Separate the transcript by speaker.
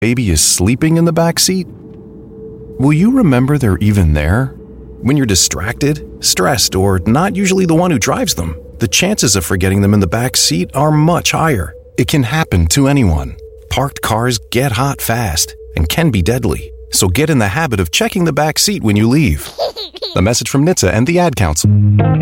Speaker 1: baby is sleeping in the back seat? Will you remember they're even there? When you're distracted, stressed, or not usually the one who drives them, the chances of forgetting them in the back seat are much higher. It can happen to anyone. Parked cars get hot fast and can be deadly. So get in the habit of checking the back seat when you leave. A message from NHTSA and the Ad Council.